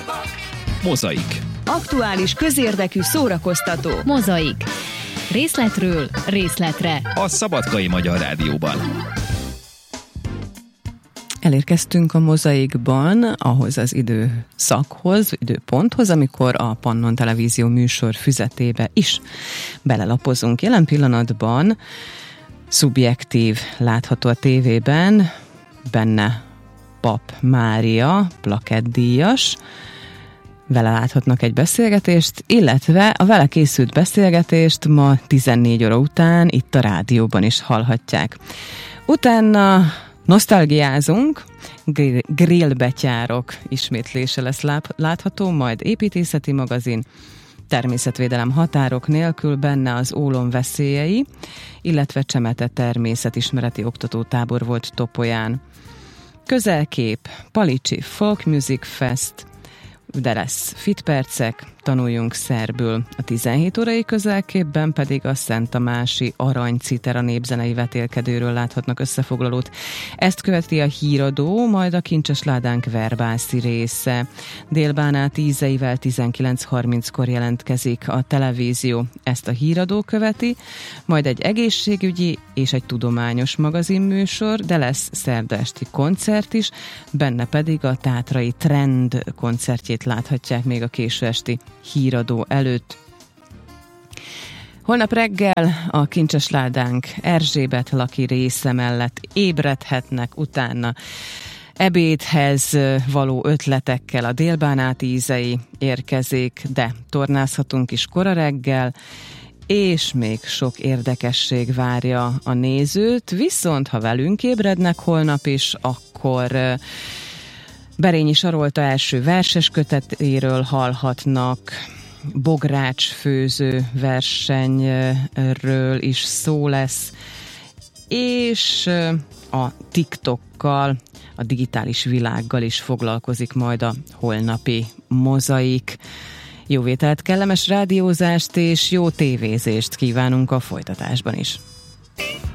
Mozaik. Aktuális, közérdekű, szórakoztató. Mozaik. Részletről részletre. A Szabadkai Magyar Rádióban. Elérkeztünk a Mozaikban ahhoz az időponthoz, amikor a Pannon Televízió műsor füzetébe is belelapozunk. Jelen pillanatban Szubjektív látható a tévében, benne Pap Mária, plakettdíjas. Vele láthatnak egy beszélgetést, illetve a vele készült beszélgetést ma 14 óra után itt a rádióban is hallhatják. Utána nosztalgiázunk, grillbetyárok ismétlése lesz látható, majd építészeti magazin, természetvédelem határok nélkül, benne az ólom veszélyei, illetve Csemete természetismereti oktatótábor volt Topolyán. Közelkép, Palicsi Folk Music Fest, de lesz fitpercek, tanuljunk szerbül. A 17 órai közelképben pedig a Szent Tamási Aranycitera népzenei vetélkedőről láthatnak összefoglalót. Ezt követi a híradó, majd a Kincses Ládánk verbászi része. Délbánát ízeivel 19:30-kor jelentkezik a televízió. Ezt a híradó követi, majd egy egészségügyi és egy tudományos magazinműsor, de lesz szerda esti koncert is, benne pedig a Tátrai Trend koncertjét láthatják még a késő esti híradó előtt. Holnap reggel a Kincses Ládánk Erzsébet Laki része mellett ébredhetnek, utána ebédhez való ötletekkel a Délbánát ízei érkezik, de tornázhatunk is kora reggel, és még sok érdekesség várja a nézőt, viszont ha velünk ébrednek holnap is, akkor Berényi Sarolta első verses kötetéről hallhatnak, bogrács főző versenyről is szó lesz, és a TikTokkal, a digitális világgal is foglalkozik majd a holnapi Mozaik. Jó vételt, kellemes rádiózást és jó tévézést kívánunk a folytatásban is.